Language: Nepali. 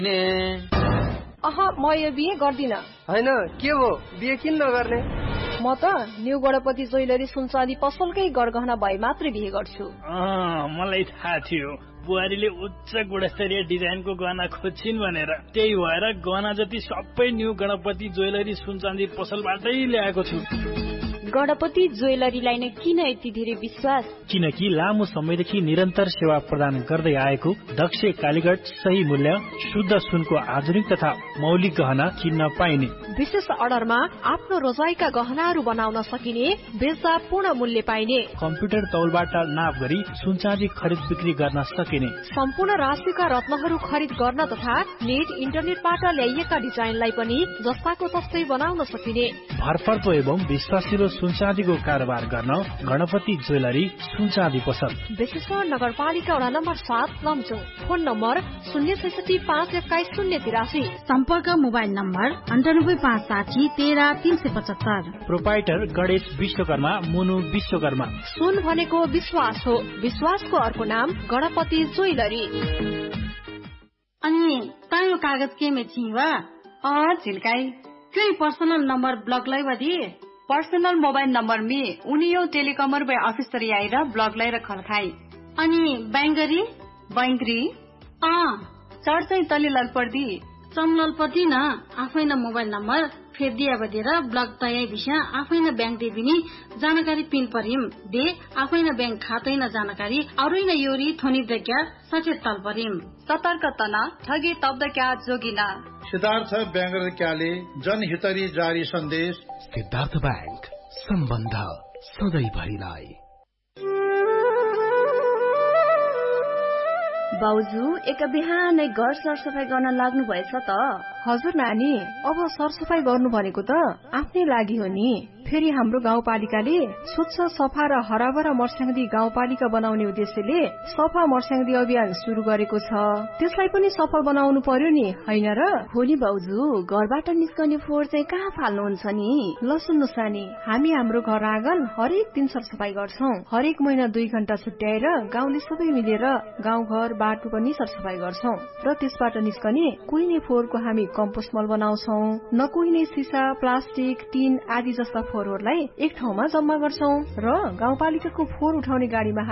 म यो बिहे गर्दिन। हैन के हो बिहे किन नगर्ने? म त न्यू गणपति ज्वेलरी सुनचाँदी पसलकै गरगहना भए मात्रै बिहे गर्छु। मलाई थाहा थियो बुहारीले उच्च गुणस्तरीय डिजाइनको गहना खोज्छिन् भनेर, त्यही भएर गहना जति सबै न्यू गणपति ज्वेलरी सुनचाँदी पसलबाटै ल्याएको छु। गणपति ज्वेलरीलाई नै किन यति धेरै विश्वास? किनकि लामो समयदेखि निरन्तर सेवा प्रदान गर्दै आएको दक्ष कालीगढ, सही मूल्य, शुद्ध सुनको आधुनिक तथा मौलिक गहना किन्न पाइने। विशेष अर्डरमा आफ्नो रोजाइका गहनाहरू बनाउन सकिने, बेच्दा पूर्ण मूल्य पाइने, कम्प्युटर तौलबाट नाप गरी सुनचाँदी खरिद बिक्री गर्न सकिने, सम्पूर्ण राशिका रत्नहरू खरिद गर्न तथा नेट इन्टरनेटबाट ल्याइएका डिजाइनलाई पनि जस्ताको तस्तै बनाउन सकिने। भरपर्दो एवं विश्वासिलो सुनचाँदीको कारोबार गर्न गणपति ज्वेलरी सुनचाँदी पसल, बेसेश्वर नगरपालिका वडा नम्बर 7 लमजुङ। फोन नम्बर 0665121 सम्पर्क mobile number 9856130375। Proprietor Ganesh Vishwakarma, मुनु विश्वकर्मा। सुन भनेको विश्वास हो, विश्वासको अर्को नाम गणपति ज्वेलरी। अनि तायो कागज के में छिवा? झिल्काई क्यों पर्सनल नंबर ब्लॉक लाई वधी? पर्सनल मोबाइल नंबर में उनियो टेलिकमर बे ऑफिस तरी आएर ब्लॉक लाई रखल खाई। अनि बैंगरी बैंगरी चढ चाहिँ तले ललपर्दी चमललपति न आफै न मोबाइल नम्बर फेर दिया बदेर ब्लक तयाई दिशा आफै न बैंक देबिनी जानकारी पिन परिम दे आफै न बैंक खातै न जानकारी अरु न योरी थोनी दक्या सचेत तल परिम। सतर्क तना ठगी तब्द क्या जोगिना। सिद्धार्थ बैंक क्याले जनहितरी जारी सन्देश। सिद्धार्थ बैंक, सम्बन्ध सधैँ भरिलाई। बाउजू एक बिहानै घर सरसफाई गर्न लाग्नु भएछ त? हजुर नानी, अब सरसफाई गर्नु भनेको त आफ्नै लागि हो नि। फेरि हाम्रो गाउँपालिकाले स्वच्छ सफा र हराभरा मर्स्याङ्दी गाउँपालिका बनाउने उद्देश्यले सफा मर्स्याङ्दी अभियान शुरू गरेको छ। त्यसलाई पनि सफल बनाउनु पर्यो नि, हैन र? हो नि बाउजू, घरबाट निस्कने फोहोर चाहिँ कहाँ फाल्नुहुन्छ नि? ल सुन्नुस् नानी, हामी हाम्रो घर आँगन हरेक दिन सरसफाई गर्छौं। हरेक महिना 2 घण्टा छुट्याएर गाउँले सबै मिलेर गाउँघर बाटो पनि सरसफाई गर्छौं र त्यसबाट निस्कने कुहिने फोहोरको हामी कम्पोस्ट मल बनाउँछौं। नकुहिने सिसा, प्लास्टिक, टिन आदि जस्ता फोहोरहरूलाई एक ठाउँमा जम्मा गर्छौं र गाउँपालिकाको फोहोर उठाउने गाडीमा